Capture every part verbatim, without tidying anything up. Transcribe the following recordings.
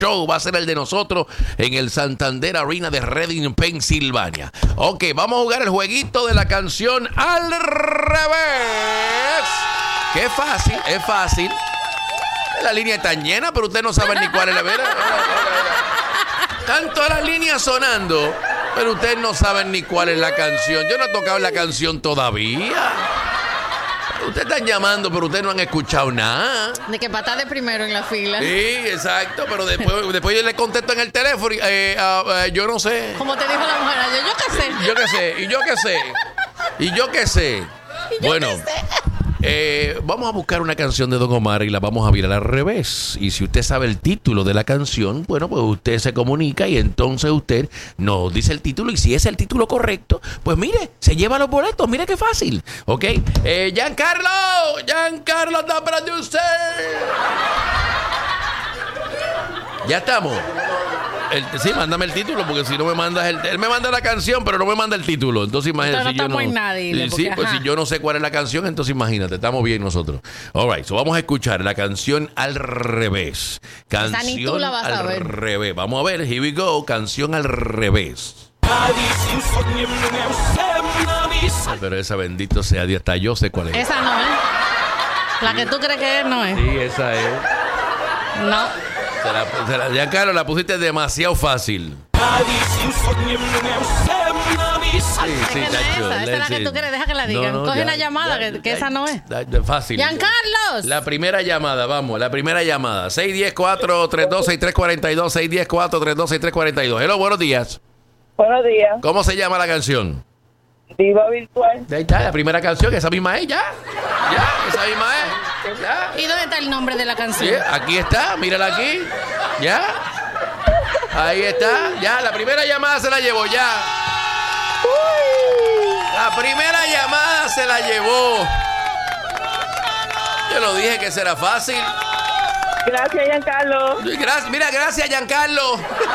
show va a ser el de nosotros en el Santander Arena de Reading, Pensilvania. Ok, vamos a jugar el jueguito de la canción al revés. Qué fácil, es fácil. La línea está llena, pero usted no sabe ni cuál es la verdad. Están todas las líneas sonando, pero ustedes no saben ni cuál es la canción. Yo no he tocado la canción todavía. Ustedes están llamando, pero ustedes no han escuchado nada. De que patada de primero en la fila. Sí, exacto, pero después, después yo le contesto en el teléfono y eh, uh, uh, yo no sé. Como te dijo la mujer ayer, yo qué sé. Yo qué sé, y yo qué sé. Y yo qué sé. Y yo bueno. qué sé. Eh, vamos a buscar una canción de Don Omar y la vamos a virar al revés. Y si usted sabe el título de la canción, bueno, pues usted se comunica y entonces usted nos dice el título. Y si es el título correcto, pues mire, se lleva los boletos. Mire qué fácil. Ok, eh, Giancarlo, Giancarlo está para de usted. Ya estamos. El, sí, mándame el título, porque si no me mandas el... Él me manda la canción, pero no me manda el título. Entonces imagínate, no si yo no... en nadie, sí, porque, pues si yo no sé cuál es la canción, entonces imagínate, estamos bien nosotros. All right, so vamos a escuchar la canción al revés. Canción ni tú la vas al a ver. revés. Vamos a ver, here we go, canción al revés. Pero esa, bendito sea Dios, hasta yo sé cuál es. Esa no es. La que tú crees que es, no es. Sí, esa es. No. Se la, se la, ya, Carlos, la pusiste demasiado fácil. Sí, sí, es que no es esa, esa es la que tú quieres, deja que la digan. No, no, Coge ya, una llamada, ya, que, que ya, esa no es. Ya, ya, fácil. Giancarlos. La primera llamada, vamos, la primera llamada. seis uno cero, cuatro tres dos, seis tres cuatro dos, seis uno cero, cuatro tres dos, seis tres cuatro dos. Hello, buenos días. Buenos días. ¿Cómo se llama la canción? Diva Virtual. Ahí está, la primera canción, esa misma es, ya. Ya, esa misma es. Ya. ¿Y dónde está el nombre de la canción? Sí, aquí está, mírala aquí. Ya. Ahí está. Ya, la primera llamada se la llevó, ya. La primera llamada se la llevó. Yo lo dije que será fácil. Gracias, Giancarlo. Gracias, mira, gracias, Giancarlo.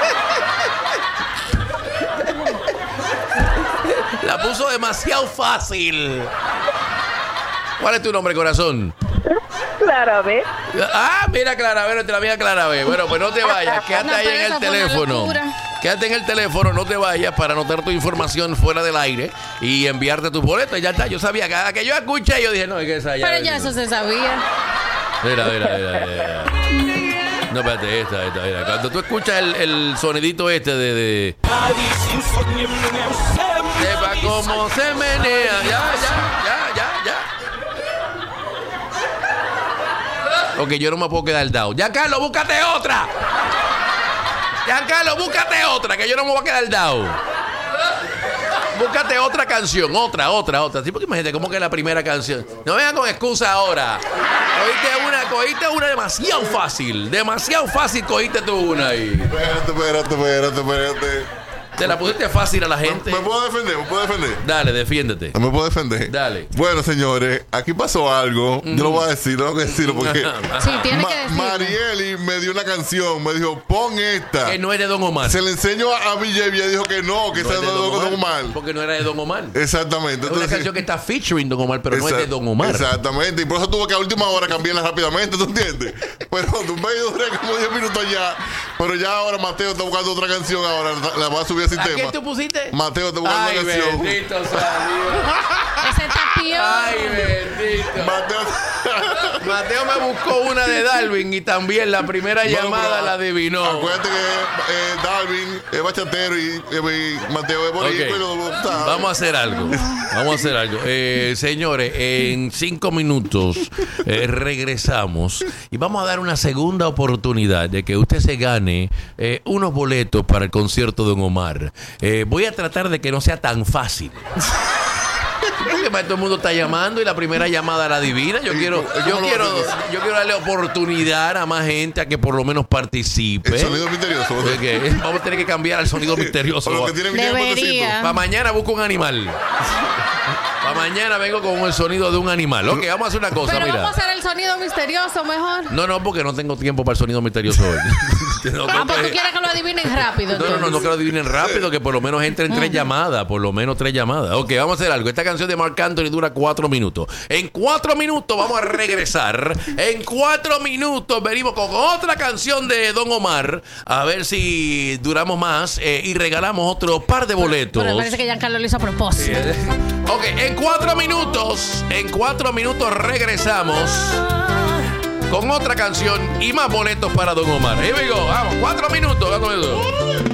La puso demasiado fácil. ¿Cuál es tu nombre, corazón? Clara B. Ah, mira, Clara B, nuestra amiga Clara B. Bueno, pues no te vayas, quédate No, ahí en el teléfono. Quédate en el teléfono, no te vayas para anotar tu información fuera del aire y enviarte tus boletos. Ya está, yo sabía que, que yo escuché, yo dije, no, es que esa ya. Pero ya eso se sabía. Mira, mira, mira, mira. No, espérate, esta, esta, mira. Cuando tú escuchas el, el sonidito este de... de... Sepa cómo se menea. Ya, ya, ya, ya, ya. Ok, yo no me puedo quedar dado. Giancarlo, búscate otra. Giancarlo, búscate otra, que yo no me voy a quedar dado. Búscate otra canción, otra, otra, otra. Sí, porque imagínate, ¿cómo que la primera canción? No vengan con excusa ahora. Cogiste una, cogiste una demasiado fácil. Demasiado fácil cogiste tú una ahí. Espérate, espérate, espérate, espérate. Te la pusiste fácil a la gente. ¿Me, me puedo defender? ¿Me puedo defender? Dale, defiéndete. ¿Me puedo defender? Dale. Bueno, señores, aquí pasó algo. Mm. Yo lo voy a decir, tengo que decirlo porque... Sí, tiene Ma- que decirlo. Marieli me dio una canción, me dijo, pon esta. Que no es de Don Omar. Se le enseñó a B J y ella dijo que no, que No esa es no de es de Don Omar. Porque no era de Don Omar. Exactamente. Es una Entonces, canción que está featuring Don Omar, pero no es de Don Omar. Exactamente. Y por eso tuve que a última hora cambiarla rápidamente, ¿tú entiendes? Pero tú me duré como diez minutos ya. Pero ya ahora Mateo está buscando otra canción ahora. La voy a subir al sistema. ¿A quién tú pusiste? Mateo está buscando Ay, una canción. bendito sea Dios. Ese tapión. Ay, bendito. Mateo... Mateo me buscó una de Darwin y también la primera No, llamada pero, la adivinó. Acuérdate que eh, Darwin es bachatero y, eh, y Mateo es boricua. Okay. Y lo, lo, ¿sabes? Vamos a hacer algo. Vamos a hacer algo. Eh, señores, en cinco minutos eh, regresamos y vamos a dar una segunda oportunidad de que usted se gane eh, unos boletos para el concierto de Don Omar. Eh, voy a tratar de que no sea tan fácil. Porque todo el mundo está llamando y la primera llamada la adivina. Yo quiero, yo quiero, yo quiero darle oportunidad a más gente a que por lo menos participe. El sonido misterioso. Okay. Vamos a tener que cambiar al sonido misterioso. Para los que tienen Debería. Para mañana busco un animal. Para mañana vengo con el sonido de un animal. Ok, vamos a hacer una cosa, Pero mira. vamos a hacer el sonido misterioso mejor. No, no, porque no tengo tiempo para el sonido misterioso hoy. No, Ah, pues porque- tú quieres que lo adivinen rápido. No, no, no, no entonces. que lo adivinen rápido, que por lo menos entren tres llamadas, por lo menos tres llamadas. Ok, vamos a hacer algo. Esta canción de Marc Anthony dura cuatro minutos. En cuatro minutos vamos a regresar. En cuatro minutos venimos con otra canción de Don Omar, a ver si duramos más eh, y regalamos otro par de boletos. Pero parece que Giancarlo lo hizo a propósito. Ok, en cuatro minutos, en cuatro minutos regresamos con otra canción y más boletos para Don Omar. Here we go, vamos, cuatro minutos, cuatro minutos.